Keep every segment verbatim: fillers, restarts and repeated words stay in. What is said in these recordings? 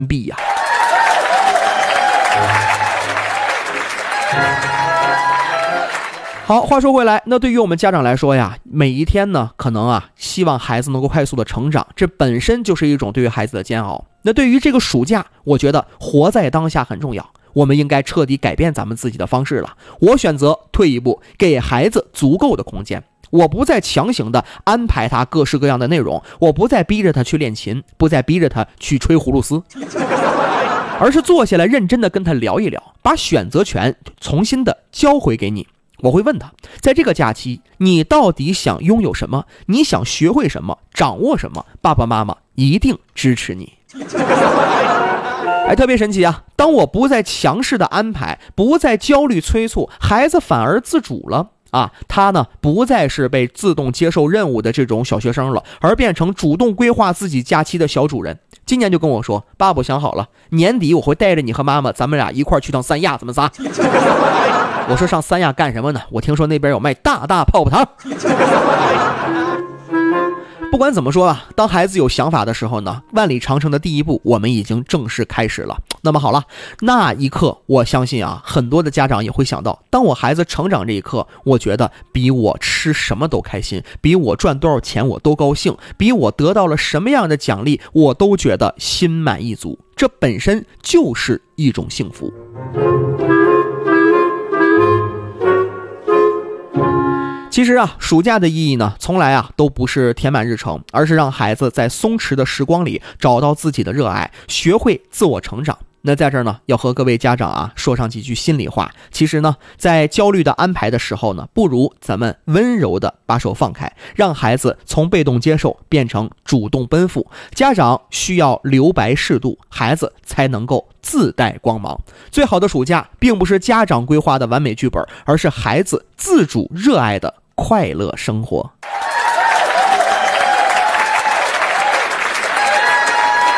逼呀。好，话说回来，那对于我们家长来说呀，每一天呢，可能啊，希望孩子能够快速的成长，这本身就是一种对于孩子的煎熬。那对于这个暑假，我觉得活在当下很重要，我们应该彻底改变咱们自己的方式了。我选择退一步，给孩子足够的空间。我不再强行的安排他各式各样的内容，我不再逼着他去练琴，不再逼着他去吹葫芦丝，而是坐下来认真的跟他聊一聊，把选择权重新的交回给你。我会问他，在这个假期你到底想拥有什么，你想学会什么，掌握什么，爸爸妈妈一定支持你。哎，特别神奇啊，当我不再强势的安排，不再焦虑催促，孩子反而自主了啊，他呢不再是被自动接受任务的这种小学生了，而变成主动规划自己假期的小主人。今年就跟我说，爸爸我想好了，年底我会带着你和妈妈，咱们俩一块去趟三亚，怎么仨？我说上三亚干什么呢？我听说那边有卖大大泡泡糖。不管怎么说啊，当孩子有想法的时候呢，万里长城的第一步我们已经正式开始了。那么好了，那一刻我相信啊，很多的家长也会想到，当我孩子成长这一刻，我觉得比我吃什么都开心，比我赚多少钱我都高兴，比我得到了什么样的奖励我都觉得心满意足，这本身就是一种幸福。其实啊，暑假的意义呢，从来啊都不是填满日程，而是让孩子在松弛的时光里找到自己的热爱，学会自我成长。那在这儿呢，要和各位家长啊说上几句心里话。其实呢，在焦虑的安排的时候呢，不如咱们温柔的把手放开，让孩子从被动接受变成主动奔赴。家长需要留白适度，孩子才能够自带光芒。最好的暑假并不是家长规划的完美剧本，而是孩子自主热爱的快乐生活。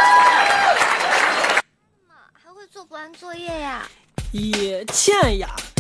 还会做不完作业呀？ 也欠呀。